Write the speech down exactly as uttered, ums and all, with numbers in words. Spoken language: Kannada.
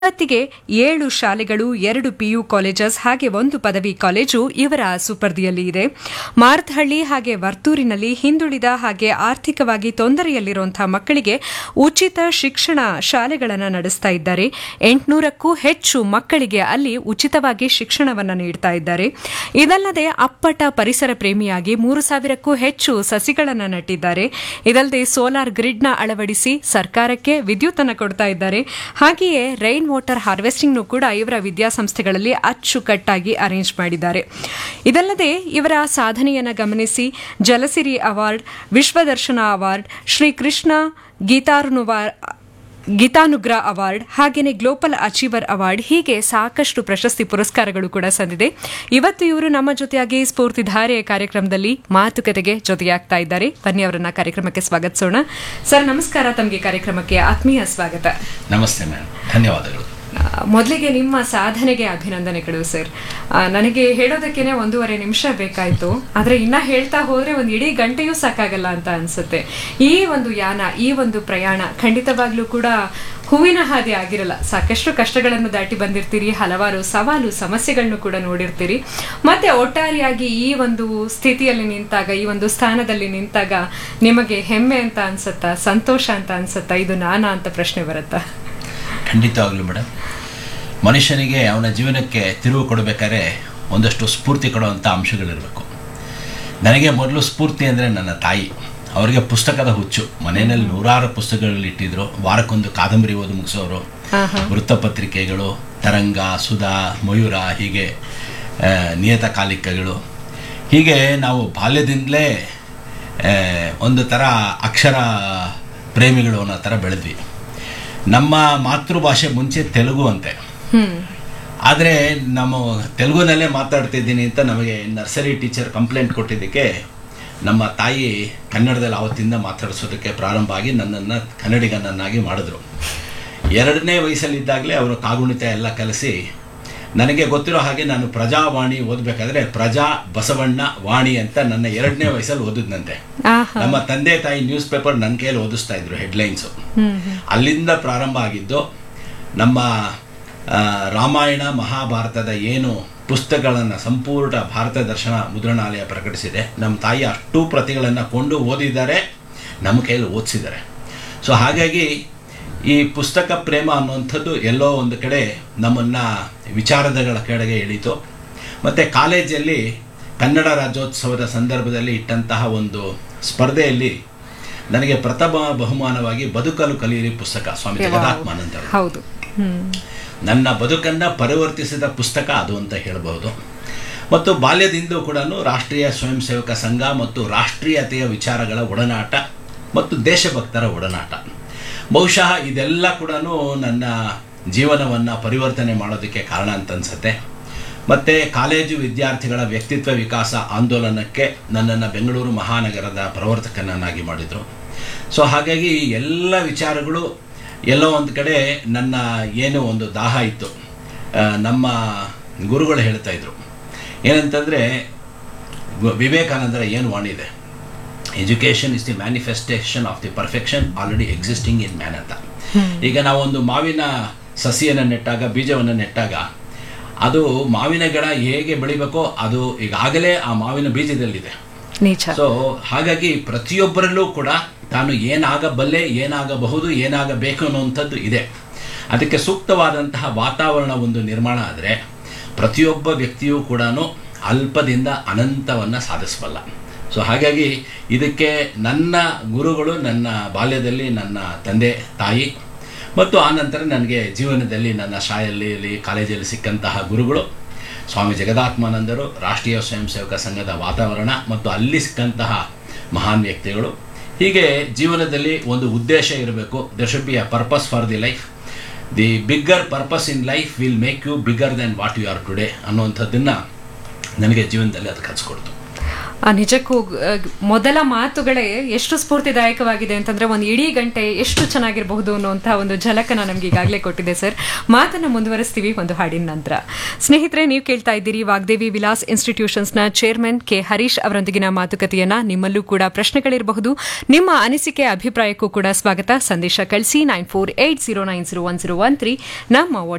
ಇವತ್ತಿಗೆ ಏಳು ಶಾಲೆಗಳು, ಎರಡು ಪಿಯು ಕಾಲೇಜಸ್ ಹಾಗೆ ಒಂದು ಪದವಿ ಕಾಲೇಜು ಇವರ ಸುಪರ್ದಿಯಲ್ಲಿ ಇದೆ. ಮಾರತ್ಹಳ್ಳಿ ಹಾಗೆ ವರ್ತೂರಿನಲ್ಲಿ ಹಿಂದುಳಿದ ಹಾಗೆ ಆರ್ಥಿಕವಾಗಿ ತೊಂದರೆಯಲ್ಲಿರುವಂತಹ ಮಕ್ಕಳಿಗೆ ಉಚಿತ ಶಿಕ್ಷಣ ಶಾಲೆಗಳನ್ನು ನಡೆಸ್ತಾ ಇದ್ದಾರೆ. ಎಂಟುನೂರಕ್ಕೂ ಹೆಚ್ಚು ಮಕ್ಕಳಿಗೆ ಅಲ್ಲಿ ಉಚಿತವಾಗಿ ಶಿಕ್ಷಣವನ್ನು ನೀಡ್ತಾ ಇದ್ದಾರೆ. ಇದಲ್ಲದೆ ಅಪ್ಪಟ ಪರಿಸರ ಪ್ರೇಮಿಯಾಗಿ ಮೂರು ಸಾವಿರಕ್ಕೂ ಹೆಚ್ಚು ಸಸಿಗಳನ್ನು ನಟ್ಟಿದ್ದಾರೆ. ಇದಲ್ಲದೆ ಸೋಲಾರ್ ಗ್ರಿಡ್ನ ಅಳವಡಿಸಿ ಸರ್ಕಾರಕ್ಕೆ ವಿದ್ಯುತ್ ಅನ್ನು ಕೊಡ್ತಾ ಇದ್ದಾರೆ. ಹಾಗೆಯೇ ರೈನ್ ವಾಟರ್ ಹಾರ್ವೆಸ್ಟಿಂಗ್ ಕೂಡ ಇವರ ವಿದ್ಯಾಸಂಸ್ಥೆಗಳಲ್ಲಿ ಅಚ್ಚುಕಟ್ಟಾಗಿ ಅರೇಂಜ್ ಮಾಡಿದ್ದಾರೆ. ಇದಲ್ಲದೆ ಇವರ ಸಾಧನೆಯನ್ನು ಗಮನಿಸಿ Jalasiri award, Vishwadarshana award, Shrikrishna ಗೀತಾನುವಾ ಗೀತಾನುಗ್ರಹ award ಹಾಗೆಯೇ ಗ್ಲೋಬಲ್ ಅಚೀವರ್ ಅವಾರ್ಡ್ ಹೀಗೆ ಸಾಕಷ್ಟು ಪ್ರಶಸ್ತಿ ಪುರಸ್ಕಾರಗಳು ಕೂಡ ಸಂದಿದೆ. ಇವತ್ತು ಇವರು ನಮ್ಮ ಜೊತೆಯಾಗಿ ಸ್ಫೂರ್ತಿಧಾರೆ ಕಾರ್ಯಕ್ರಮದಲ್ಲಿ ಮಾತುಕತೆಗೆ ಜೊತೆಯಾಗ್ತಾ ಇದ್ದಾರೆ. ಬನ್ನಿ ಅವರನ್ನ ಕಾರ್ಯಕ್ರಮಕ್ಕೆ ಸ್ವಾಗತಿಸೋಣ. ಸರ್ ನಮಸ್ಕಾರ, ತಮಗೆ ಕಾರ್ಯಕ್ರಮಕ್ಕೆ ಆತ್ಮೀಯ ಸ್ವಾಗತ. ನಮಸ್ತೆ ಮ್ಯಾಮ್, ಧನ್ಯವಾದಗಳು. ಮೊದಲಿಗೆ ನಿಮ್ಮ ಸಾಧನೆಗೆ ಅಭಿನಂದನೆಗಳು ಸರ್. ನನಗೆ ಹೇಳೋದಕ್ಕೇನೆ ಒಂದೂವರೆ ನಿಮಿಷ ಬೇಕಾಯಿತು, ಆದರೆ ಇನ್ನ ಹೇಳ್ತಾ ಹೋದ್ರೆ ಒಂದು ಇಡೀ ಗಂಟೆಯೂ ಸಾಕಾಗಲ್ಲ ಅಂತ ಅನ್ಸುತ್ತೆ. ಈ ಒಂದು ಯಾನ, ಈ ಒಂದು ಪ್ರಯಾಣ ಖಂಡಿತವಾಗ್ಲೂ ಕೂಡ ಹೂವಿನ ಹಾದಿ ಆಗಿರಲ್ಲ. ಸಾಕಷ್ಟು ಕಷ್ಟಗಳನ್ನು ದಾಟಿ ಬಂದಿರ್ತೀರಿ, ಹಲವಾರು ಸವಾಲು ಸಮಸ್ಯೆಗಳನ್ನು ಕೂಡ ನೋಡಿರ್ತೀರಿ. ಮತ್ತೆ ಒಟ್ಟಾರೆಯಾಗಿ ಈ ಒಂದು ಸ್ಥಿತಿಯಲ್ಲಿ ನಿಂತಾಗ, ಈ ಒಂದು ಸ್ಥಾನದಲ್ಲಿ ನಿಂತಾಗ ನಿಮಗೆ ಹೆಮ್ಮೆ ಅಂತ ಅನ್ಸುತ್ತಾ, ಸಂತೋಷ ಅಂತ ಅನ್ಸುತ್ತಾ, ಇದು ನಾನಾ ಅಂತ ಪ್ರಶ್ನೆ ಬರುತ್ತಾ? ಖಂಡಿತವಾಗ್ಲೂ ಮೇಡಮ್, ಮನುಷ್ಯನಿಗೆ ಅವನ ಜೀವನಕ್ಕೆ ತಿರುವು ಕೊಡಬೇಕಾದ್ರೆ ಒಂದಷ್ಟು ಸ್ಫೂರ್ತಿ ಕೊಡುವಂಥ ಅಂಶಗಳಿರಬೇಕು. ನನಗೆ ಮೊದಲು ಸ್ಫೂರ್ತಿ ಅಂದರೆ ನನ್ನ ತಾಯಿ. ಅವರಿಗೆ ಪುಸ್ತಕದ ಹುಚ್ಚು. ಮನೆಯಲ್ಲಿ ನೂರಾರು ಪುಸ್ತಕಗಳು ಇಟ್ಟಿದ್ರು. ವಾರಕ್ಕೊಂದು ಕಾದಂಬರಿ ಓದಿ ಮುಗಿಸೋರು. ವೃತ್ತಪತ್ರಿಕೆಗಳು, ತರಂಗ, ಸುಧಾ, ಮಯೂರ, ಹೀಗೆ ನಿಯತಕಾಲಿಕಗಳು, ಹೀಗೆ ನಾವು ಬಾಲ್ಯದಿಂದಲೇ ಒಂದು ಥರ ಅಕ್ಷರ ಪ್ರೇಮಿಗಳು ಅನ್ನೋ ಥರ ಬೆಳೆದ್ವಿ. ನಮ್ಮ ಮಾತೃಭಾಷೆ ಮುಂಚೆ ತೆಲುಗು ಅಂತೆ, ಆದರೆ ನಮ್ಮ ತೆಲುಗುನಲ್ಲೇ ಮಾತಾಡ್ತಿದ್ದೀನಿ ಅಂತ ನಮಗೆ ನರ್ಸರಿ ಟೀಚರ್ ಕಂಪ್ಲೇಂಟ್ ಕೊಟ್ಟಿದ್ದಕ್ಕೆ ನಮ್ಮ ತಾಯಿ ಕನ್ನಡದಲ್ಲಿ ಆವತ್ತಿಂದ ಮಾತಾಡಿಸೋದಕ್ಕೆ ಪ್ರಾರಂಭ ಆಗಿ ನನ್ನನ್ನು ಕನ್ನಡಿಗನನ್ನಾಗಿ ಮಾಡಿದ್ರು. ಎರಡನೇ ವಯಸ್ಸಲ್ಲಿದ್ದಾಗಲೇ ಅವರು ಕಾಗುಣಿತ ಎಲ್ಲ ಕಲಿಸಿ ನನಗೆ ಗೊತ್ತಿರೋ ಹಾಗೆ ನಾನು ಪ್ರಜಾವಾಣಿ ಓದಬೇಕಾದ್ರೆ ಪ್ರಜಾ ಬಸವಣ್ಣ ವಾಣಿ ಅಂತ ನನ್ನ ಎರಡನೇ ವಯಸ್ಸಲ್ಲಿ ಓದಿದ್ನಂತೆ. ನಮ್ಮ ತಂದೆ ತಾಯಿ ನ್ಯೂಸ್ ಪೇಪರ್ ನನ್ನ ಕೈಯಲ್ಲಿ ಓದಿಸ್ತಾ ಇದ್ರು, ಹೆಡ್ಲೈನ್ಸು. ಅಲ್ಲಿಂದ ಪ್ರಾರಂಭ ಆಗಿದ್ದು. ನಮ್ಮ ರಾಮಾಯಣ ಮಹಾಭಾರತದ ಏನು ಪುಸ್ತಕಗಳನ್ನು ಸಂಪೂರ್ಣ ಭಾರತ ದರ್ಶನ ಮುದ್ರಣಾಲಯ ಪ್ರಕಟಿಸಿದೆ. ನಮ್ಮ ತಾಯಿ ಅಷ್ಟೂ ಪ್ರತಿಗಳನ್ನು ಕೊಂಡು ಓದಿದ್ದಾರೆ, ನಮ್ಮ ಕೈಯಲ್ಲಿ ಓದಿಸಿದ್ದಾರೆ. ಸೊ ಹಾಗಾಗಿ ಈ ಪುಸ್ತಕ ಪ್ರೇಮ ಅನ್ನುವಂಥದ್ದು ಎಲ್ಲೋ ಒಂದು ಕಡೆ ನಮ್ಮನ್ನು ವಿಚಾರಗಳ ಕಡೆಗೆ ಎಳೀತು. ಮತ್ತು ಕಾಲೇಜಲ್ಲಿ ಕನ್ನಡ ರಾಜ್ಯೋತ್ಸವದ ಸಂದರ್ಭದಲ್ಲಿ ಇಟ್ಟಂತಹ ಒಂದು ಸ್ಪರ್ಧೆಯಲ್ಲಿ ನನಗೆ ಪ್ರಥಮ ಬಹುಮಾನವಾಗಿ ಬದುಕಲು ಕಲಿಯಿರಿ ಪುಸ್ತಕ, ಸ್ವಾಮಿ ಜಗದಾತ್ಮಾನಂದರು. ಹೌದು, ನನ್ನ ಬದುಕನ್ನು ಪರಿವರ್ತಿಸಿದ ಪುಸ್ತಕ ಅದು ಅಂತ ಹೇಳಬಹುದು. ಮತ್ತು ಬಾಲ್ಯದಿಂದ ಕೂಡ ರಾಷ್ಟ್ರೀಯ ಸ್ವಯಂ ಸೇವಕ ಸಂಘ ಮತ್ತು ರಾಷ್ಟ್ರೀಯತೆಯ ವಿಚಾರಗಳ ಒಡನಾಟ ಮತ್ತು ದೇಶಭಕ್ತರ ಒಡನಾಟ, ಬಹುಶಃ ಇದೆಲ್ಲ ಕೂಡ ನನ್ನ ಜೀವನವನ್ನು ಪರಿವರ್ತನೆ ಮಾಡೋದಕ್ಕೆ ಕಾರಣ ಅಂತ ಅನ್ಸುತ್ತೆ. ಮತ್ತು ಕಾಲೇಜು ವಿದ್ಯಾರ್ಥಿಗಳ ವ್ಯಕ್ತಿತ್ವ ವಿಕಾಸ ಆಂದೋಲನಕ್ಕೆ ನನ್ನನ್ನು ಬೆಂಗಳೂರು ಮಹಾನಗರದ ಪ್ರವರ್ತಕನನ್ನಾಗಿ ಮಾಡಿದರು. ಸೊ ಹಾಗಾಗಿ ಎಲ್ಲ ವಿಚಾರಗಳು ಎಲ್ಲೋ ಒಂದು ಕಡೆ ನನ್ನ ಏನೋ ಒಂದು ದಾಹ ಇತ್ತು. ನಮ್ಮ ಗುರುಗಳು ಹೇಳ್ತಾ ಇದ್ರು ಏನಂತಂದರೆ, ವಿವೇಕಾನಂದರ ಏನು ವಾಣಿ ಇದೆ, education is the manifestation of the perfection already existing in man ಅಂತ. ಈಗ ನಾವೊಂದು ಮಾವಿನ ಸಸಿಯನ್ನು ನೆಟ್ಟಾಗ, ಬೀಜವನ್ನು ನೆಟ್ಟಾಗ ಅದು ಮಾವಿನ ಗಿಡ ಹೇಗೆ ಬೆಳಿಬೇಕೋ ಅದು ಈಗಾಗಲೇ ಆ ಮಾವಿನ ಬೀಜದಲ್ಲಿದೆ. ಸೊ ಹಾಗಾಗಿ ಪ್ರತಿಯೊಬ್ಬರಲ್ಲೂ ಕೂಡ ತಾನು ಏನಾಗಬಲ್ಲೆ, ಏನಾಗಬಹುದು, ಏನಾಗಬೇಕು ಅನ್ನುವಂಥದ್ದು ಇದೆ. ಅದಕ್ಕೆ ಸೂಕ್ತವಾದಂತಹ ವಾತಾವರಣ ಒಂದು ನಿರ್ಮಾಣ ಆದರೆ ಪ್ರತಿಯೊಬ್ಬ ವ್ಯಕ್ತಿಯೂ ಕೂಡ ಅಲ್ಪದಿಂದ ಅನಂತವನ್ನು ಸಾಧಿಸಬಲ್ಲ. ಸೊ ಹಾಗಾಗಿ ಇದಕ್ಕೆ ನನ್ನ ಗುರುಗಳು ನನ್ನ ಬಾಲ್ಯದಲ್ಲಿ ನನ್ನ ತಂದೆ ತಾಯಿ ಮತ್ತು ಆನಂತರ ನನಗೆ ಜೀವನದಲ್ಲಿ ನನ್ನ ಶಾಲೆಯಲ್ಲಿ ಕಾಲೇಜಲ್ಲಿ ಸಿಕ್ಕಂತಹ ಗುರುಗಳು ಸ್ವಾಮಿ ಜಗದಾತ್ಮಾನಂದರು, ರಾಷ್ಟ್ರೀಯ ಸ್ವಯಂ ಸೇವಕ ಸಂಘದ ವಾತಾವರಣ ಮತ್ತು ಅಲ್ಲಿ ಸಿಕ್ಕಂತಹ ಮಹಾನ್ ವ್ಯಕ್ತಿಗಳು. ಹೀಗೆ ಜೀವನದಲ್ಲಿ ಒಂದು ಉದ್ದೇಶ ಇರಬೇಕು. There should be a purpose for the life. The bigger purpose in life will make you bigger then what you are today ಅನ್ನುವಂಥದ್ದನ್ನು ನನಗೆ ಜೀವನದಲ್ಲಿ ಅದು ಕಲಿಸ್ಕೊಡ್ತು. ಆ, ನಿಜಕ್ಕೂ ಆ, ಮೊದಲ ಮಾತುಗಳೇ ಎಷ್ಟು ಸ್ಫೂರ್ತಿದಾಯಕವಾಗಿದೆ ಅಂತಂದ್ರೆ ಒಂದು ಇಡೀ ಗಂಟೆ ಎಷ್ಟು ಚೆನ್ನಾಗಿರಬಹುದು ಅನ್ನುವಂತಹ ಒಂದು ಝಲಕನ ನಮ್ಗೆ ಈಗಾಗಲೇ ಕೊಟ್ಟಿದೆ ಸರ್. ಮಾತನ್ನ ಮುಂದುವರಿಸ್ತೀವಿ ಒಂದು ಹಾಡಿನ ನಂತರ. ಸ್ನೇಹಿತರೆ, ನೀವು ಕೇಳ್ತಾ ಇದ್ದೀರಿ ವಾಗ್ದೇವಿ ವಿಲಾಸ್ ಇನ್ಸ್ಟಿಟ್ಯೂಷನ್ಸ್ನ ಚೇರ್ಮನ್ ಕೆ ಹರೀಶ್ ಅವರೊಂದಿಗಿನ ಮಾತುಕತೆಯನ್ನ. ನಿಮ್ಮಲ್ಲೂ ಕೂಡ ಪ್ರಶ್ನೆಗಳಿರಬಹುದು. ನಿಮ್ಮ ಅನಿಸಿಕೆ ಅಭಿಪ್ರಾಯಕ್ಕೂ ಕೂಡ ಸ್ವಾಗತ. ಸಂದೇಶ ಕಳಿಸಿ nine four eight zero nine zero one zero one three ನಮ್ಮ